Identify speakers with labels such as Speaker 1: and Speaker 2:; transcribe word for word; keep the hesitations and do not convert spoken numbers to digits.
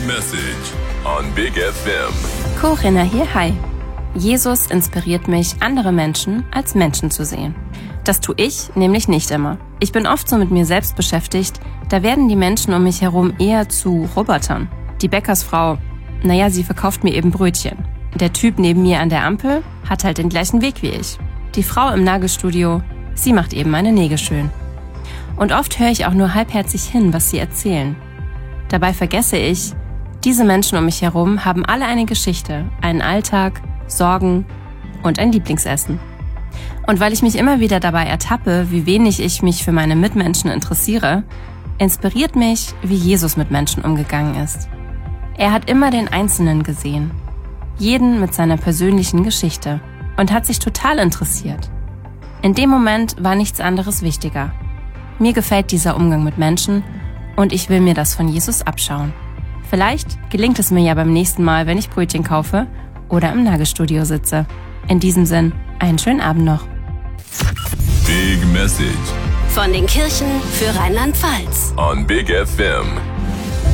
Speaker 1: message on Big F M.
Speaker 2: Corinna hier, hi. Jesus inspiriert mich, andere Menschen als Menschen zu sehen. Das tue ich nämlich nicht immer. Ich bin oft so mit mir selbst beschäftigt, da werden die Menschen um mich herum eher zu Robotern. Die Bäckersfrau, naja, sie verkauft mir eben Brötchen. Der Typ neben mir an der Ampel hat halt den gleichen Weg wie ich. Die Frau im Nagelstudio, sie macht eben meine Nägel schön. Und oft höre ich auch nur halbherzig hin, was sie erzählen. Dabei vergesse ich, diese Menschen um mich herum haben alle eine Geschichte, einen Alltag, Sorgen und ein Lieblingsessen. Und weil ich mich immer wieder dabei ertappe, wie wenig ich mich für meine Mitmenschen interessiere, inspiriert mich, wie Jesus mit Menschen umgegangen ist. Er hat immer den Einzelnen gesehen, jeden mit seiner persönlichen Geschichte und hat sich total interessiert. In dem Moment war nichts anderes wichtiger. Mir gefällt dieser Umgang mit Menschen und ich will mir das von Jesus abschauen. Vielleicht gelingt es mir ja beim nächsten Mal, wenn ich Brötchen kaufe oder im Nagelstudio sitze. In diesem Sinn, einen schönen Abend noch.
Speaker 1: Big Message
Speaker 3: Von den Kirchen für Rheinland-Pfalz.
Speaker 1: on Big F M.